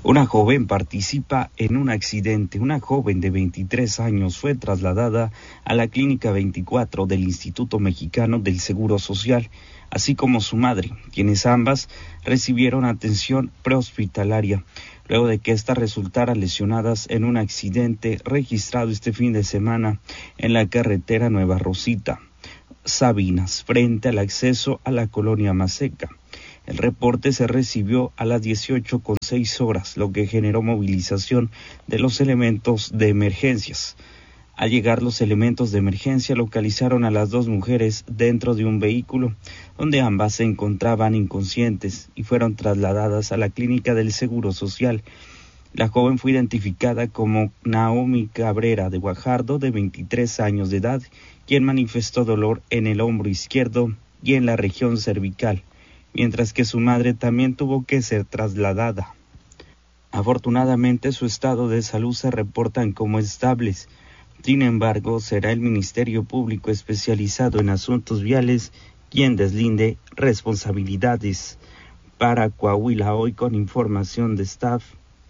Una joven participa en un accidente. Una joven de 23 años fue trasladada a la Clínica 24 del Instituto Mexicano del Seguro Social, así como su madre, quienes ambas recibieron atención prehospitalaria, luego de que éstas resultaran lesionadas en un accidente registrado este fin de semana en la carretera Nueva Rosita, Sabinas, frente al acceso a la colonia Maseca. El reporte se recibió a las 18:06 lo que generó movilización de los elementos de emergencias. Al llegar los elementos de emergencia localizaron a las dos mujeres dentro de un vehículo, donde ambas se encontraban inconscientes y fueron trasladadas a la clínica del Seguro Social. La joven fue identificada como Naomi Cabrera de Guajardo, de 23 años de edad, quien manifestó dolor en el hombro izquierdo y en la región cervical, mientras que su madre también tuvo que ser trasladada. Afortunadamente, su estado de salud se reportan como estables. Sin embargo, será el Ministerio Público especializado en asuntos viales quien deslinde responsabilidades. Para Coahuila Hoy, con información de Staff.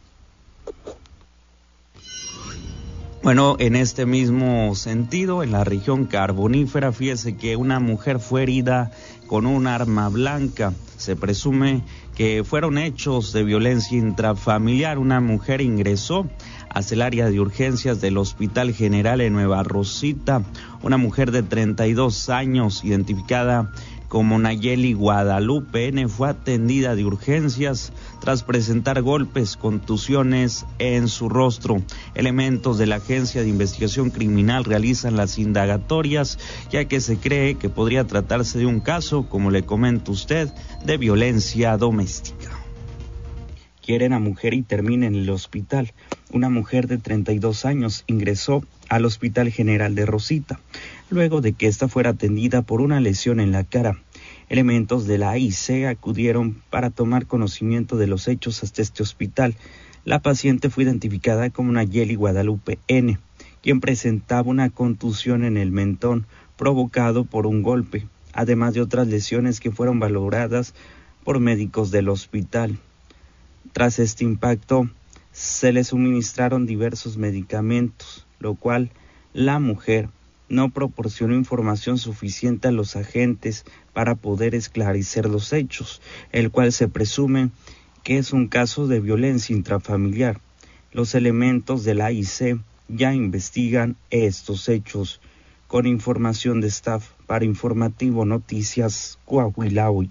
Bueno, en este mismo sentido, en la región carbonífera, fíjese que una mujer fue herida con un arma blanca. Se presume que fueron hechos de violencia intrafamiliar. Una mujer ingresó hacia el área de urgencias del Hospital General en Nueva Rosita. Una mujer de 32 años, identificada como Nayeli Guadalupe N., fue atendida de urgencias tras presentar golpes, contusiones en su rostro. Elementos de la Agencia de Investigación Criminal realizan las indagatorias, ya que se cree que podría tratarse de un caso, como le comenta usted, de violencia doméstica. Quieren a mujer y termina en el hospital. Una mujer de 32 años ingresó al Hospital General de Rosita, luego de que ésta fuera atendida por una lesión en la cara. Elementos de la AIC acudieron para tomar conocimiento de los hechos hasta este hospital. La paciente fue identificada como Nayeli Guadalupe N., quien presentaba una contusión en el mentón provocado por un golpe, además de otras lesiones que fueron valoradas por médicos del hospital. Tras este impacto, se le suministraron diversos medicamentos, lo cual la mujer no proporcionó información suficiente a los agentes para poder esclarecer los hechos, el cual se presume que es un caso de violencia intrafamiliar. Los elementos de la AIC ya investigan estos hechos. Con información de Staff, para Informativo Noticias, Coahuila Hoy.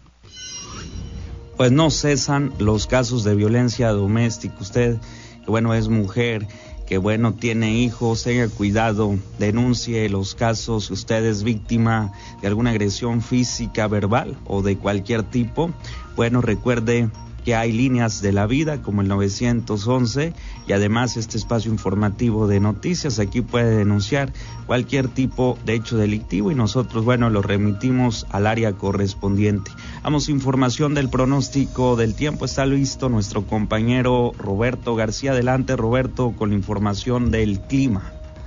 Pues no cesan los casos de violencia doméstica. Usted, que bueno, es mujer, que bueno, tiene hijos, tenga cuidado, denuncie los casos. Si usted es víctima de alguna agresión física, verbal o de cualquier tipo, bueno, recuerde que hay líneas de la vida como el 911 y además este espacio informativo de noticias. Aquí puede denunciar cualquier tipo de hecho delictivo y nosotros, bueno, lo remitimos al área correspondiente. Damos información del pronóstico del tiempo. Está listo nuestro compañero Roberto García. Adelante, Roberto, con la información del clima.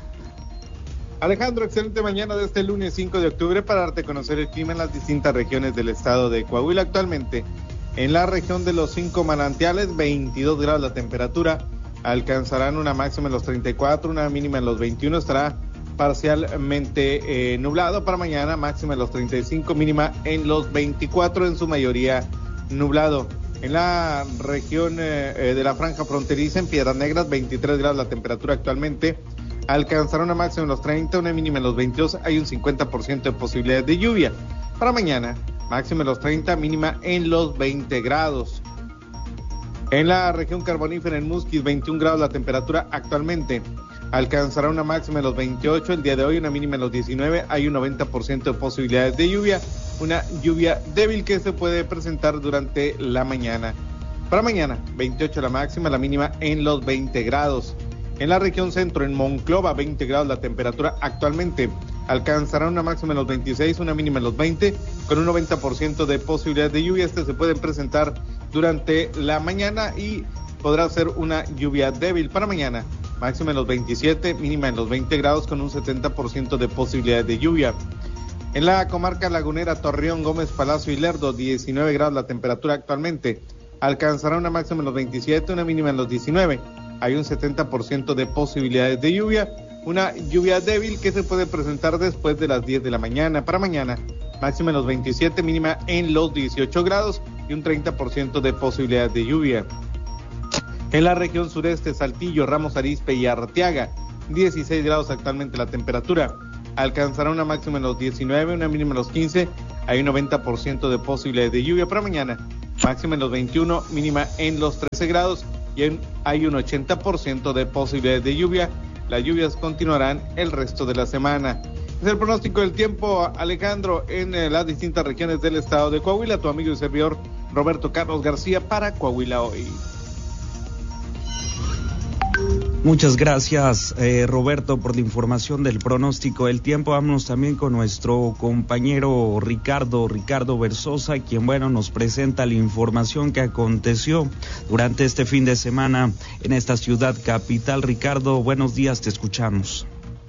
Alejandro, excelente mañana de este lunes 5 de octubre para darte a conocer el clima en las distintas regiones del estado de Coahuila. Actualmente, en la región de los 5 manantiales, 22 grados la temperatura, alcanzarán una máxima en los 34, una mínima en los 21, estará parcialmente nublado para mañana, máxima en los 35, mínima en los 24, en su mayoría nublado. En la región de la franja fronteriza, en Piedras Negras, 23 grados la temperatura actualmente, alcanzará una máxima en los 30, una mínima en los 22, hay un 50% de posibilidades de lluvia. Para mañana, máxima en los 30, mínima en los 20 grados. En la región carbonífera, en Musquis, 21 grados la temperatura actualmente. Alcanzará una máxima en los 28, el día de hoy una mínima en los 19, hay un 90% de posibilidades de lluvia, una lluvia débil que se puede presentar durante la mañana. Para mañana, 28 la máxima, la mínima en los 20 grados. En la región centro, en Monclova, 20 grados la temperatura actualmente. Alcanzará una máxima en los 26, una mínima en los 20, con un 90% de posibilidades de lluvia. Se pueden presentar durante la mañana y podrá ser una lluvia débil para mañana. Máxima en los 27, mínima en los 20 grados, con un 70% de posibilidades de lluvia. En la comarca lagunera, Torreón, Gómez Palacio y Lerdo, 19 grados la temperatura actualmente. alcanzará una máxima en los 27, una mínima en los 19. Hay un 70% de posibilidades de lluvia, una lluvia débil que se puede presentar después de las 10 de la mañana. Para mañana, máxima en los 27, mínima en los 18 grados y un 30% de posibilidades de lluvia. En la región sureste, Saltillo, Ramos Arizpe y Arteaga, 16 grados actualmente la temperatura. Alcanzará una máxima en los 19, una mínima en los 15. Hay un 90% de posibilidades de lluvia para mañana. Máxima en los 21, mínima en los 13 grados y hay un 80% de posibilidades de lluvia. Las lluvias continuarán el resto de la semana. Es el pronóstico del tiempo, Alejandro, en las distintas regiones del estado de Coahuila. Tu amigo y servidor Roberto Carlos García para Coahuila Hoy. Muchas gracias, Roberto, por la información del pronóstico del tiempo. Vámonos también con nuestro compañero Ricardo Versosa, quien, nos presenta la información que aconteció durante este fin de semana en esta ciudad capital. Ricardo, buenos días, te escuchamos.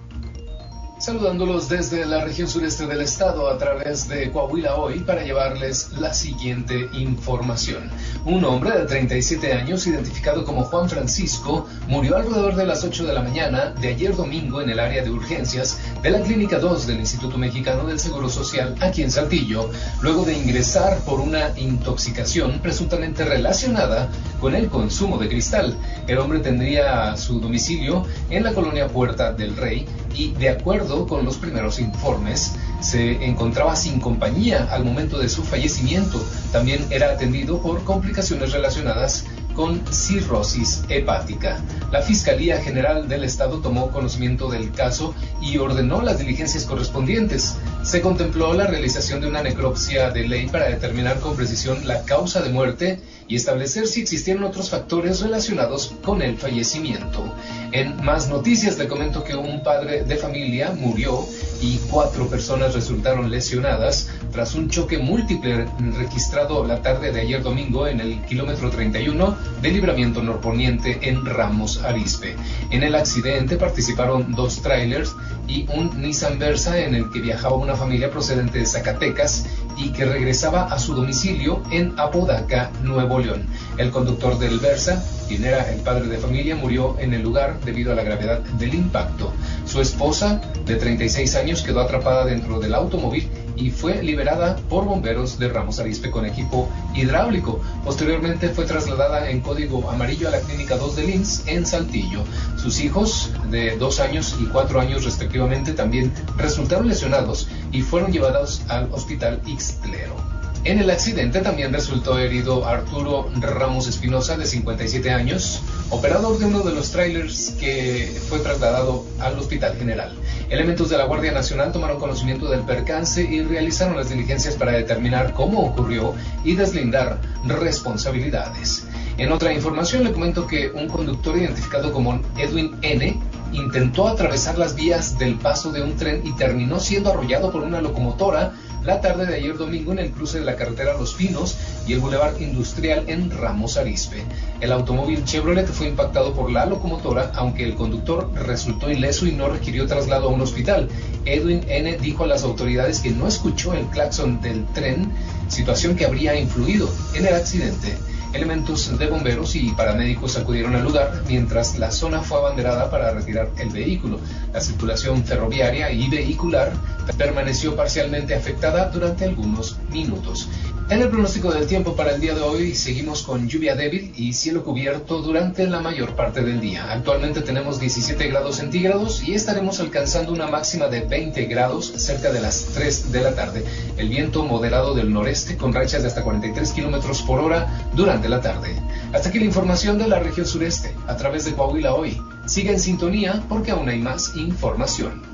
Saludándolos desde la región sureste del estado a través de Coahuila Hoy para llevarles la siguiente información. Un hombre de 37 años, identificado como Juan Francisco, murió alrededor de las 8 de la mañana de ayer domingo en el área de urgencias de la Clínica 2 del Instituto Mexicano del Seguro Social aquí en Saltillo, luego de ingresar por una intoxicación presuntamente relacionada con el consumo de cristal. El hombre tendría su domicilio en la colonia Puerta del Rey y, de acuerdo con los primeros informes, se encontraba sin compañía al momento de su fallecimiento. También era atendido por complicaciones relacionadas con cirrosis hepática. La Fiscalía General del Estado tomó conocimiento del caso y ordenó las diligencias correspondientes. Se contempló la realización de una necropsia de ley para determinar con precisión la causa de muerte y establecer si existieron otros factores relacionados con el fallecimiento. En más noticias le comento que un padre de familia murió y 4 personas resultaron lesionadas tras un choque múltiple registrado la tarde de ayer domingo en el kilómetro 31 de Libramiento Norponiente en Ramos Arizpe. En el accidente participaron 2 trailers y un Nissan Versa en el que viajaba una familia procedente de Zacatecas y que regresaba a su domicilio en Apodaca, Nuevo León. El conductor del Versa, quien era el padre de familia, murió en el lugar debido a la gravedad del impacto. Su esposa, de 36 años, quedó atrapada dentro del automóvil y fue liberada por bomberos de Ramos Arizpe con equipo hidráulico. Posteriormente fue trasladada en código amarillo a la Clínica 2 del IMSS en Saltillo. Sus hijos, de 2 años y 4 años respectivamente, también resultaron lesionados y fueron llevados al Hospital Ixtlero. En el accidente también resultó herido Arturo Ramos Espinosa, de 57 años, operador de uno de los trailers que fue trasladado al Hospital General. Elementos de la Guardia Nacional tomaron conocimiento del percance y realizaron las diligencias para determinar cómo ocurrió y deslindar responsabilidades. En otra información le comento que un conductor identificado como Edwin N. intentó atravesar las vías del paso de un tren y terminó siendo arrollado por una locomotora la tarde de ayer domingo en el cruce de la carretera Los Pinos y el Boulevard Industrial en Ramos Arizpe. El automóvil Chevrolet fue impactado por la locomotora, aunque el conductor resultó ileso y no requirió traslado a un hospital. Edwin N. dijo a las autoridades que no escuchó el claxon del tren, situación que habría influido en el accidente. Elementos de bomberos y paramédicos acudieron al lugar, mientras la zona fue abanderada para retirar el vehículo. La circulación ferroviaria y vehicular permaneció parcialmente afectada durante algunos minutos. En el pronóstico del tiempo para el día de hoy seguimos con lluvia débil y cielo cubierto durante la mayor parte del día. Actualmente tenemos 17 grados centígrados y estaremos alcanzando una máxima de 20 grados cerca de las 3 de la tarde. El viento moderado del noreste con rachas de hasta 43 kilómetros por hora durante la tarde. Hasta aquí la información de la región sureste a través de Coahuila Hoy. Siga en sintonía porque aún hay más información.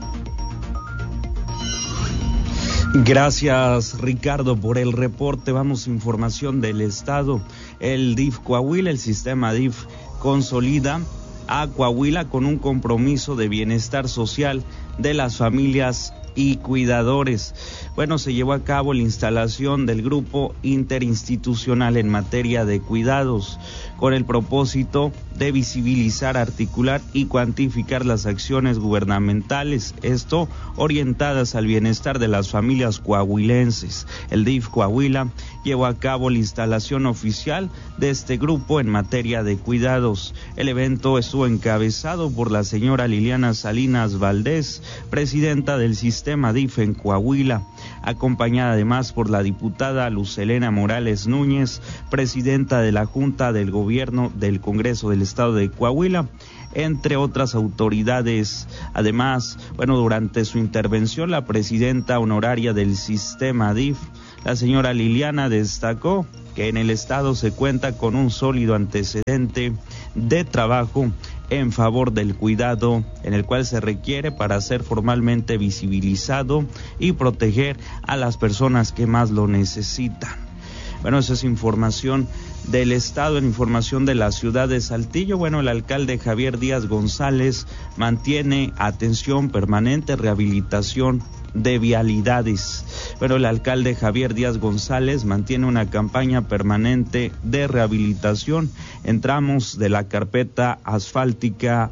Gracias, Ricardo, por el reporte. Vamos a información del estado. El DIF Coahuila, el sistema DIF, consolida a Coahuila con un compromiso de bienestar social de las familias y cuidadores. Bueno, se llevó a cabo la instalación del grupo interinstitucional en materia de cuidados con el propósito de visibilizar, articular y cuantificar las acciones gubernamentales, esto orientadas al bienestar de las familias coahuilenses. El DIF Coahuila llevó a cabo la instalación oficial de este grupo en materia de cuidados. El evento estuvo encabezado por la señora Liliana Salinas Valdés, presidenta del sistema DIF en Coahuila, acompañada además por la diputada Lucelena Morales Núñez, presidenta de la Junta del Gobierno del Congreso del Estado de Coahuila, entre otras autoridades. Además, durante su intervención, la presidenta honoraria del sistema DIF, la señora Liliana, destacó que en el estado se cuenta con un sólido antecedente de trabajo en favor del cuidado, en el cual se requiere para ser formalmente visibilizado y proteger a las personas que más lo necesitan. Esa es información del estado. En información de la ciudad de Saltillo, el alcalde Javier Díaz González mantiene atención permanente, rehabilitación de vialidades. El alcalde Javier Díaz González mantiene una campaña permanente de rehabilitación en tramos de la carpeta asfáltica